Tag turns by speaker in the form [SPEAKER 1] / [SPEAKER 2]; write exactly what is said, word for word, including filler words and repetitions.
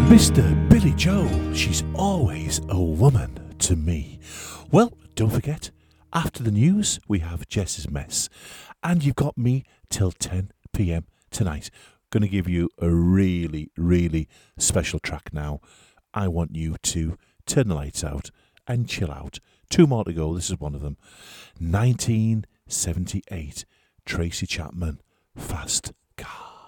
[SPEAKER 1] Mister Billy Joel, she's always a woman to me. Well, don't forget, after the news, we have Jess's Mess. And you've got me till ten p.m. tonight. Going to give you a really, really special track now. I want you to turn the lights out and chill out. Two more to go. This is one of them. nineteen seventy-eight, Tracy Chapman, Fast Car.